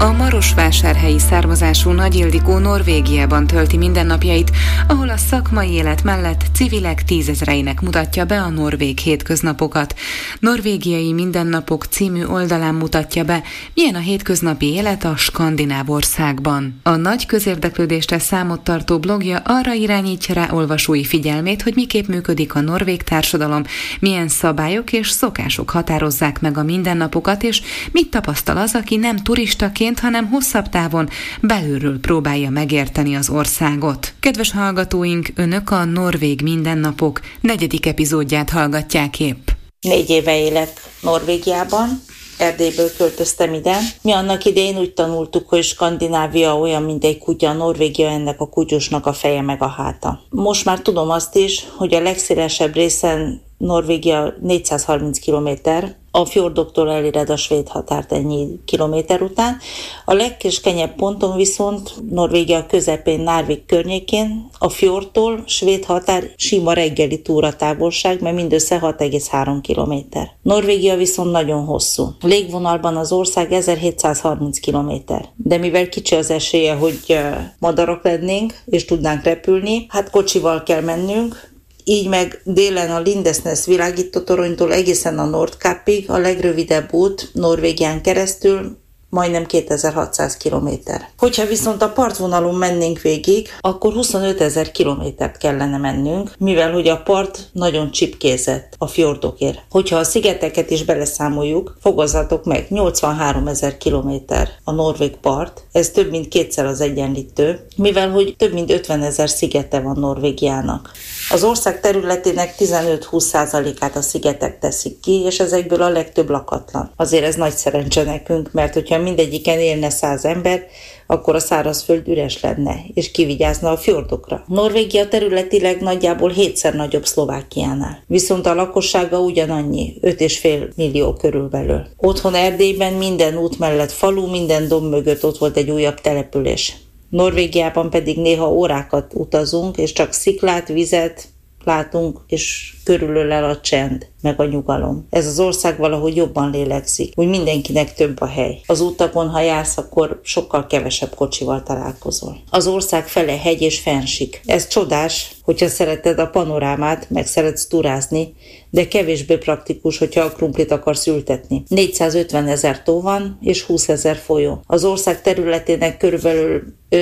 A marosvásárhelyi származású Nagy Ildikó Norvégiában tölti mindennapjait, ahol a szakmai élet mellett civilek tízezreinek mutatja be a norvég hétköznapokat. Norvégiai mindennapok című oldalán mutatja be, milyen a hétköznapi élet a skandináv országban. A nagy közérdeklődésre számot tartó blogja arra irányítja rá olvasói figyelmét, hogy miképp működik a norvég társadalom, milyen szabályok és szokások határozzák meg a mindennapokat, és mit tapasztal az, aki nem turistaként, hanem hosszabb távon belülről próbálja megérteni az országot. Kedves hallgatóink, önök a Norvég mindennapok 4. epizódját hallgatják épp. 4 éve élek Norvégiában, Erdélyből költöztem ide. Mi annak idején úgy tanultuk, hogy Skandinávia olyan, mint egy kutya, Norvégia ennek a kutyusnak a feje meg a háta. Most már tudom azt is, hogy a legszélesebb részen Norvégia 430 kilométer, a fjordoktól eléred a svéd határt ennyi kilométer után. A legkeskenyebb ponton viszont Norvégia közepén, Narvik környékén, a fjordtól svéd határ sima reggeli túratávolság, mert mindössze 6,3 kilométer. Norvégia viszont nagyon hosszú. Légvonalban az ország 1730 kilométer. De mivel kicsi az esélye, hogy madarak lennénk, és tudnánk repülni, hát kocsival kell mennünk. Így meg délen a Lindesnes világítótoronytól egészen a Nordkappig a legrövidebb út Norvégián keresztül majdnem 2600 kilométer. Hogyha viszont a partvonalon mennénk végig, akkor 25 000 kilométert kellene mennünk, mivel hogy a part nagyon csipkézett a fjordokért. Hogyha a szigeteket is beleszámoljuk, fogazatok meg, 83 000 kilométer a norvég part, ez több mint kétszer az egyenlítő, mivel hogy több mint 50 000 szigete van Norvégiának. Az ország területének 15-20%-át a szigetek teszik ki, és ezekből a legtöbb lakatlan. Azért ez nagy szerencse nekünk, mert hogyha mindegyiken élne 100 ember, akkor a szárazföld üres lenne, és kivigyázna a fjordokra. Norvégia területileg nagyjából 7-szer nagyobb Szlovákiánál. Viszont a lakossága ugyanannyi, 5,5 millió körülbelül. Otthon Erdélyben minden út mellett falu, minden domb mögött ott volt egy újabb település. Norvégiában pedig néha órákat utazunk, és csak sziklát, vizet látunk, és körülölel a csend, meg a nyugalom. Ez az ország valahogy jobban lélegzik, úgy mindenkinek több a hely. Az utakon, ha jársz, akkor sokkal kevesebb kocsival találkozol. Az ország fele hegy és fensik. Ez csodás, hogyha szereted a panorámát, meg szeretsz turázni, de kevésbé praktikus, hogyha a krumplit akarsz ültetni. 450 000 tó van, és 20 000 folyó. Az ország területének körülbelül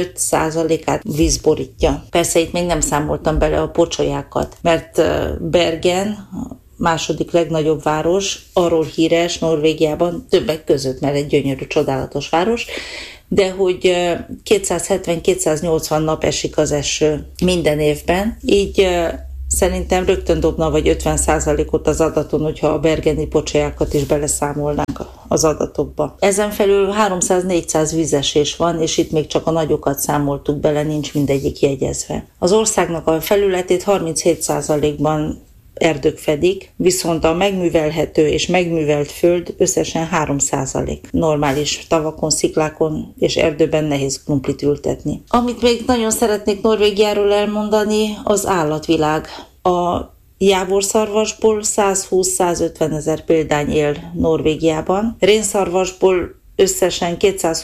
5%-át víz borítja. Persze itt még nem számoltam bele a pocsolyákat, mert Bergen, második legnagyobb város, arról híres Norvégiában, többek között, mert egy gyönyörű, csodálatos város, de hogy 270-280 nap esik az eső minden évben, így szerintem rögtön dobna vagy 50%-ot az adaton, hogyha a bergeni pocsolyákat is beleszámolnánk az adatokba. Ezen felül 300-400 vízesés van, és itt még csak a nagyokat számoltuk bele, nincs mindegyik jegyezve. Az országnak a felületét 37%-ban erdők fedik, viszont a megművelhető és megművelt föld összesen 3%. Normális tavakon, sziklákon és erdőben nehéz krumplit ültetni. Amit még nagyon szeretnék Norvégiáról elmondani, az állatvilág. A jávorszarvasból 120-150 000 példány él Norvégiában, rénszarvasból összesen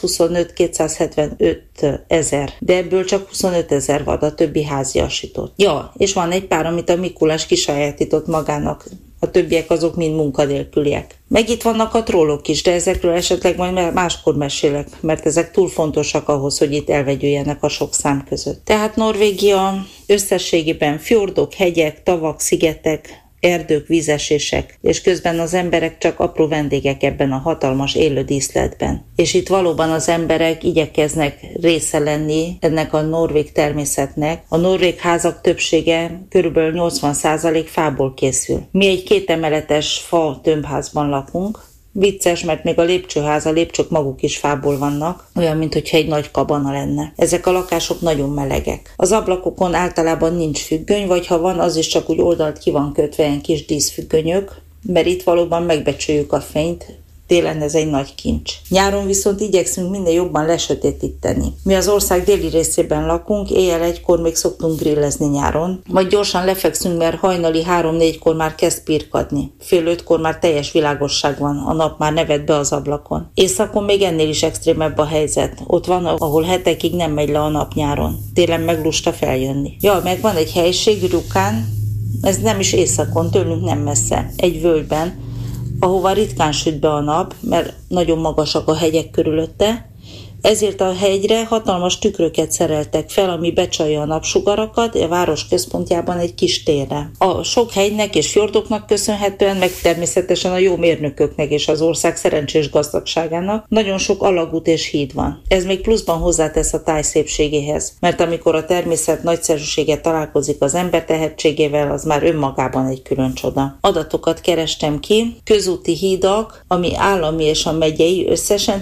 225-275 000, de ebből csak 25 000 vad, a többi háziasított. Ja, és van egy pár, amit a Mikulás kisajátított magának, a többiek azok mind munkanélküliek. Meg itt vannak a trollok is, de ezekről esetleg majd máskor mesélek, mert ezek túl fontosak ahhoz, hogy itt elvegyüljenek a sok szám között. Tehát Norvégia összességében fjordok, hegyek, tavak, szigetek, erdők, vízesések, és közben az emberek csak apró vendégek ebben a hatalmas élő díszletben. És itt valóban az emberek igyekeznek része lenni ennek a norvég természetnek. A norvég házak többsége, körülbelül 80% fából készül. Mi egy 2 emeletes fa tömbházban lakunk. Vicces, mert még a lépcsőház, a lépcsők maguk is fából vannak, olyan, mintha egy nagy kabana lenne. Ezek a lakások nagyon melegek. Az ablakokon általában nincs függöny, vagy ha van, az is csak úgy oldalt ki van kötve, ilyen kis díszfüggönyök, mert itt valóban megbecsüljük a fényt, Télen ez egy nagy kincs. Nyáron viszont igyekszünk minél jobban lesötétíteni. Mi az ország déli részében lakunk, éjjel 1-kor még szoktunk grillezni nyáron, majd gyorsan lefekszünk, mert hajnali 3-4-kor már kezd pirkadni. Fél 5-kor már teljes világosság van, a nap már nevet be az ablakon. Északon még ennél is extrémebb a helyzet. Ott van, ahol hetekig nem megy le a nap nyáron. Télen meg lusta feljönni. Ja, meg van egy helység, Rukán, ez nem is északon, tőlünk nem messze, egy völgyben, ahova ritkán süt be a nap, mert nagyon magasak a hegyek körülötte, ezért a hegyre hatalmas tükröket szereltek fel, ami becsalja a napsugarakat a város központjában egy kis térre. A sok hegynek és fjordoknak köszönhetően, meg természetesen a jó mérnököknek és az ország szerencsés gazdagságának nagyon sok alagút és híd van. Ez még pluszban hozzátesz a táj szépségéhez, mert amikor a természet nagyszerűsége találkozik az ember tehetségével, az már önmagában egy külön csoda. Adatokat kerestem ki, közúti hídak, ami állami és a megyei, összesen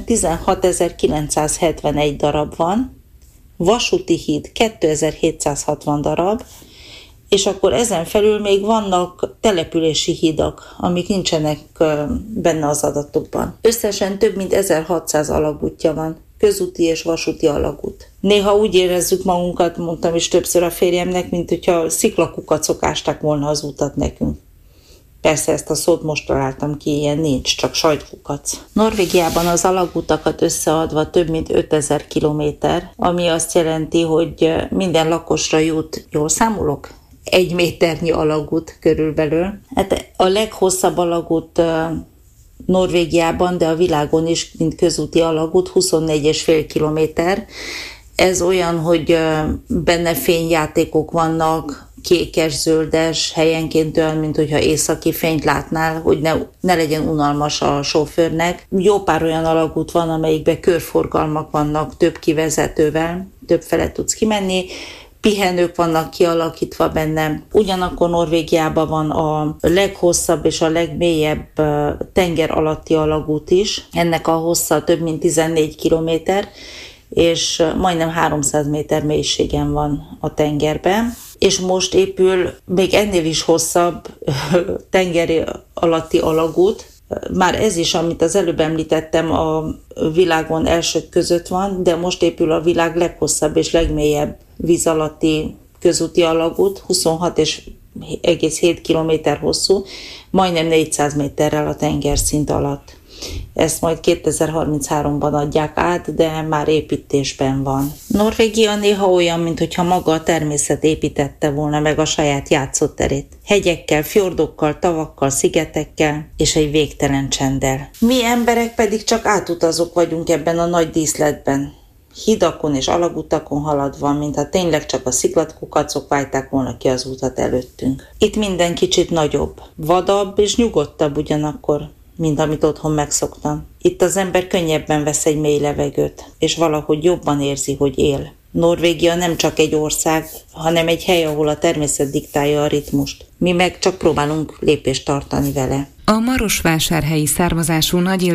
16.971 darab van, vasúti híd 2760 darab, és akkor ezen felül még vannak települési hídak, amik nincsenek benne az adatokban. Összesen több mint 1600 alagútja van, közúti és vasúti alagút. Néha úgy érezzük magunkat, mondtam is többször a férjemnek, mint hogyha sziklakukacok ásták volna az utat nekünk. Persze ezt a szót most találtam ki, ilyen nincs, csak sajtkukac. Norvégiában az alagutakat összeadva több mint 5000 kilométer, ami azt jelenti, hogy minden lakosra jut, jól számolok? 1 méternyi alagút körülbelül. Hát a leghosszabb alagút Norvégiában, de a világon is, mint közúti alagút, 24,5 kilométer. Ez olyan, hogy benne fényjátékok vannak, kékes, zöldes, helyenként olyan, mint hogyha északi fényt látnál, hogy ne legyen unalmas a sofőrnek. Jó pár olyan alagút van, amelyikben körforgalmak vannak több kivezetővel, több fele tudsz kimenni, pihenők vannak kialakítva benne. Ugyanakkor Norvégiában van a leghosszabb és a legmélyebb tenger alatti alagút is. Ennek a hossza több mint 14 kilométer, és majdnem 300 méter mélységen van a tengerben. És most épül még ennél is hosszabb tengeri alatti alagút. Már ez is, amit az előbb említettem, a világon elsők között van, de most épül a világ leghosszabb és legmélyebb víz alatti közúti alagút, 26,7 kilométer hosszú, majdnem 400 méterrel a tengerszint alatt. Ezt majd 2033-ban adják át, de már építésben van. Norvégia néha olyan, mintha maga a természet építette volna meg a saját játszóterét. Hegyekkel, fjordokkal, tavakkal, szigetekkel és egy végtelen csenddel. Mi emberek pedig csak átutazók vagyunk ebben a nagy díszletben. Hidakon és alagutakon haladva, mintha tényleg csak a sziklatkukacok vájták volna ki az utat előttünk. Itt minden kicsit nagyobb, vadabb és nyugodtabb ugyanakkor, mint amit otthon megszoktam. Itt az ember könnyebben vesz egy mély levegőt, és valahogy jobban érzi, hogy él. Norvégia nem csak egy ország, hanem egy hely, ahol a természet diktálja a ritmust. Mi meg csak próbálunk lépést tartani vele. A marosvásárhelyi származású Nagy